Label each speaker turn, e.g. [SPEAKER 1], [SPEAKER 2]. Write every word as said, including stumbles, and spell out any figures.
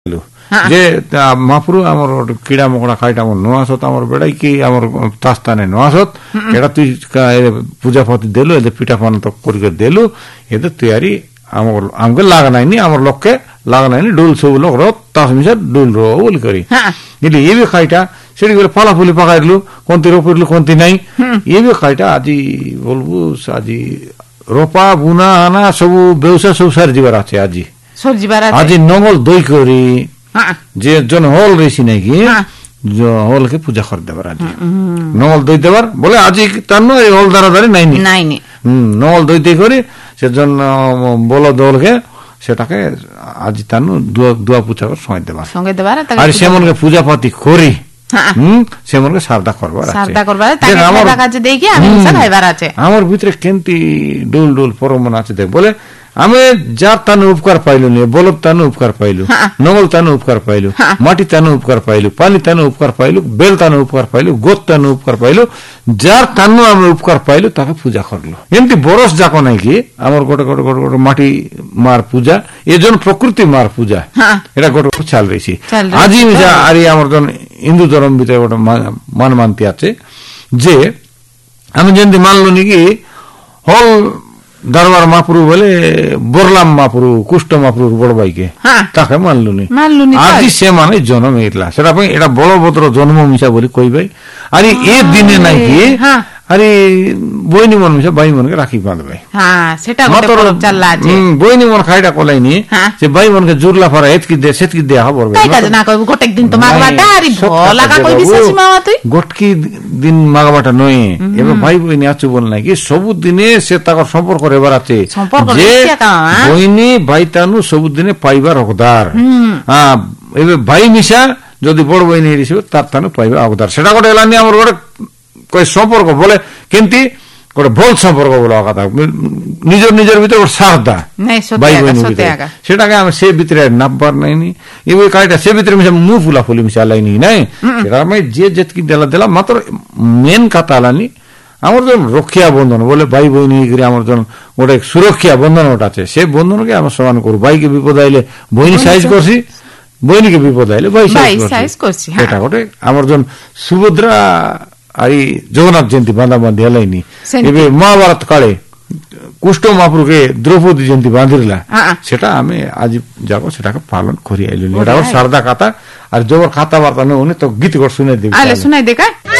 [SPEAKER 1] যে মহাপুরু আমার কিড়া মকড়া খাইটা আমার নোয়াসত আমার বেড়াই কি আমার তাস্তানে নোয়াসত এটা তুই পূজা পাতি দেলু এদের পিঠা পান তো করি দেলু এদের তৈরি আমার আমাকে লাগা নাইনি আমার লোককে লাগা নাইনি ডুল সব লোক রত তাস মিশা ডুল রো বলি করি কিন্তু এই খাইটা সেটি বলে ফলাফুলি পাকাই দিলু কোনটি রোপিলু কোনটি নাই এই খাইটা আজি বলবো আজি রোপা বুনা আনা সবু ব্যবসা সব সারি দিবার আছে আজি আজি নঙ্গল দই করি যে জন হল রয়েছি নাকি হলকে পূজা করে দেবার আজি নঙ্গল দই দেবার বলে আজি তার নয় হল দাঁড়াদারি নাইনি নাইনি হম নঙ্গল দই দই করি সেজন্য বলো দলকে সেটাকে আজি তার দুয়া পূজা করে সময় দেবার সঙ্গে দেবার আর সেমনকে পূজা পাতি করি হম সেমনকে সারদা করবার আছে আমার ভিতরে কেমতি ডুল ডুল পরমন আছে দেখ বলে আমি যার তানো উপকার পাইলু নি বলব তানো উপকার পাইলু নঙ্গল তানো উপকার পাইলু মাটি তানো উপকার পাইলু পানি তানো উপকার পাইলু বেল তানো উপকার পাইলু গোত তানো উপকার পাইলু যার তানো আমি উপকার পাইলু তাকে পূজা করলো এমনি বরস যাক নাই কি আমার গোটে গোটে গোটে গোটে মাটি মার পূজা এজন প্রকৃতি মার পূজা এটা গোটে চাল রয়েছি আজি আর আমার জন হিন্দু ধর্ম ভিতরে গোটে মান মানতি আছে যে আমি যেমনি মানলো নাকি হল দরবার মহাপুরু বলে বরলাম মহাপুরু কুষ্ঠ মহাপুরুর বড় ভাইকে তাকে মানলুনি আজি সে মানে জন্ম এলা সেটা এটা বলভদ্র জন্ম মিশা বলি কই ভাই আরে এ দিনে নাকি আরে বইনি মন মিশা ভাই মনকে রাখি বাঁধবে বইনি মন খাইটা কলাইনি সে ভাই মনকে জুরলা ফারা এতকি দে সেতকি দেয়া হবর গটকি দিন মাগাবাটা নয় এবার ভাই বইনি আছো বল নাকি সবুদিনে সে তার সম্পর্ক এবার আছে যে বইনি ভাই তানু সবুদিনে পাইবার হকদার এবার ভাই মিশা যদি বড় বইনি হিসেবে তার তানু পাইবার হকদার সেটা গোটে এলানি আমার গোটে সম্পর্ক বলে কিন্তু গোটে ভুল সম্পর্ক বলে কথা নিজের নিজের ভিতরে সারদা ভাই বোন সেটাকে আমি সে ভিতরে নাববার নাইনি এবার কাইটা সে ভিতরে মিশা মু ফুলা ফুলি মিশা লাইনি নাই সেটা আমি যে যেতকি দেলা দিলাম মাত্র মেন কথা আলানি আমার জন রক্ষা বন্ধন বলে ভাই বইনি আমার জন গোটে সুরক্ষা বন্ধন ওটা আছে সে বন্ধনকে আমার সমান করু ভাইকে বিপদ আইলে বইনি সাইজ করছি বইনিকে বিপদ আইলে ভাই সাইজ করছি এটা গোটে আমার জন সুভদ্রা আর জগন্নাথ জয়ন্তী বাঁধা বাঁধি হেলাইনি এবার মহাভারত কালে কুষ্ঠ মহাপুরুকে দ্রৌপদী জয়ন্তী বাঁধিলা সেটা আমি আজ যাবো সেটাকে পালন করি আইলি এটা সারদা কথা আর জবর খাতা বার্তা উনি তো গীত শুনে দিবি শুনাই দেখা